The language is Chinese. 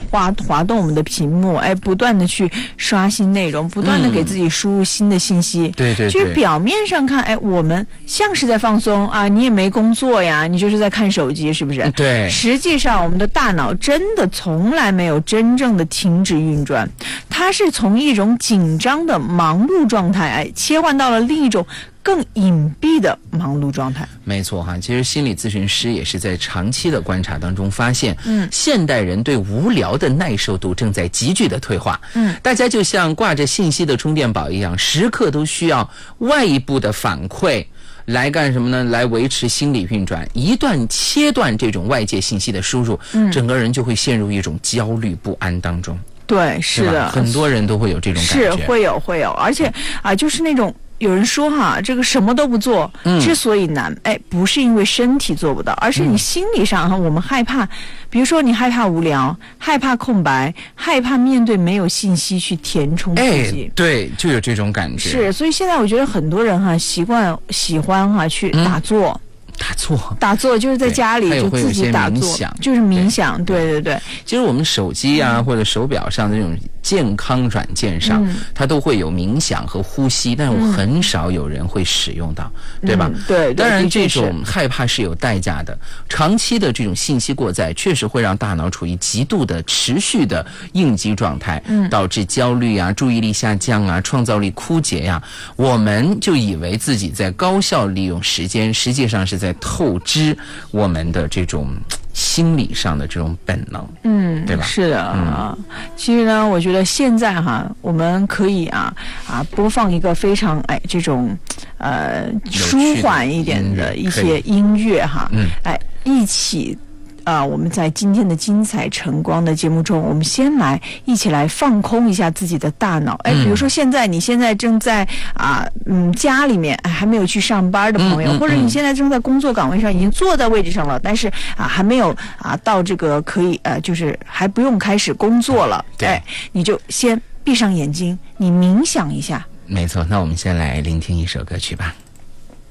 滑动我们的屏幕，不断的去刷新内容，不断的给自己输入新的信息。 对对对。 就是表面上看，我们像是在放松啊，你也没工作呀，你就是在看手机，是不是？ 对。 实际上，我们的大脑真的从来没有真正的停止运转，它是从一种紧张的忙碌状态，切换到了另一种更隐蔽的忙碌状态。 没错哈，其实心理咨询师也是在长期的观察当中发现，现代人对无聊的耐受度正在急剧的退化。大家就像挂着信息的充电宝一样，时刻都需要外部的反馈来干什么呢？来维持心理运转。一旦切断这种外界信息的输入，整个人就会陷入一种焦虑不安当中。 对，是的， 很多人都会有这种感觉。 是会有，而且就是那种。有人说这个什么都不做，之所以难，不是因为身体做不到，而是你心理上我们害怕，比如说你害怕无聊，害怕空白，害怕面对没有信息去填充自己。 对，就有这种感觉。 是，所以现在我觉得很多人喜欢去打坐。打坐就是在家里就自己打坐，就是冥想。对。 其实我们手机或者手表上的这种健康软件上，它都会有冥想和呼吸，但是很少有人会使用到，对吧？ 对。 当然，这种害怕是有代价的。长期的这种信息过载，确实会让大脑处于极度的持续的应激状态，导致焦虑注意力下降创造力枯竭我们就以为自己在高效利用时间，实际上是在透支我们的这种心理上的这种本能，对吧？是的其实呢，我觉得现在我们可以播放一个非常这种舒缓一点的一些音乐一起。我们在今天的精彩晨光的节目中，我们先一起来放空一下自己的大脑。比如说你现在正在家里面还没有去上班的朋友，或者你现在正在工作岗位上已经坐在位置上了，但是还没有到这个可以就是还不用开始工作了，你就先闭上眼睛，你冥想一下。 没错，那我们先来聆听一首歌曲吧。